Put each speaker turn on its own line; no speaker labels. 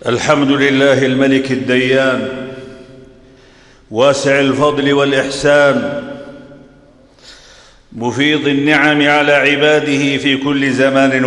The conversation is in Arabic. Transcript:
الحمد لله الملك الديان واسع الفضل والإحسان، مفيض النعم على عباده في كل زمان